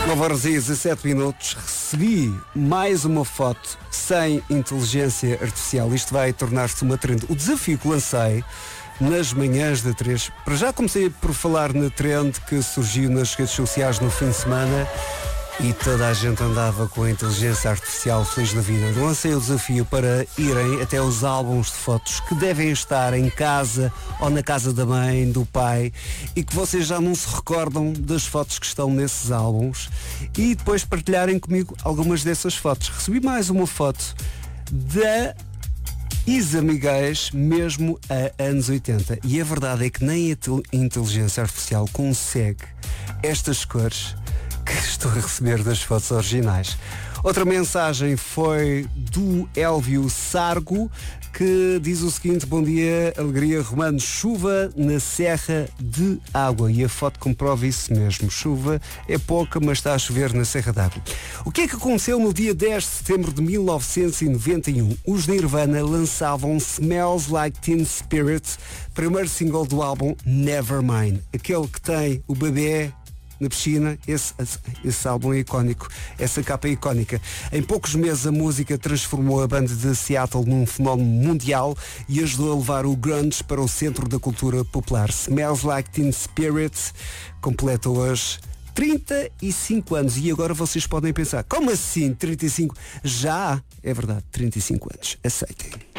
9 horas e 17 minutos, recebi mais uma foto sem inteligência artificial. Isto vai tornar-se uma trend. O desafio que lancei nas manhãs da 3, para já comecei por falar na trend que surgiu nas redes sociais no fim de semana e toda a gente andava com a inteligência artificial feliz da vida. Lancei o desafio para irem até os álbuns de fotos que devem estar em casa ou na casa da mãe, do pai, e que vocês já não se recordam das fotos que estão nesses álbuns, e depois partilharem comigo algumas dessas fotos. Recebi mais uma foto da Isa Miguel, mesmo a anos 80, e a verdade é que nem a inteligência artificial consegue estas cores que estou a receber das fotos originais. Outra mensagem foi do Elvio Sargo, que diz o seguinte: bom dia, alegria romano, chuva na Serra de Água. E a foto comprova isso mesmo, chuva é pouca, mas está a chover na Serra de Água. O que é que aconteceu no dia 10 de setembro de 1991? Os Nirvana lançavam Smells Like Teen Spirit, primeiro single do álbum Nevermind, aquele que tem o bebê na piscina. Esse álbum é icónico, essa capa é icónica. Em poucos meses a música transformou a banda de Seattle num fenómeno mundial e ajudou a levar o grunge para o centro da cultura popular. Smells Like Teen Spirit completa hoje 35 anos. E agora vocês podem pensar, como assim 35? Já, é verdade, 35 anos. Aceitem.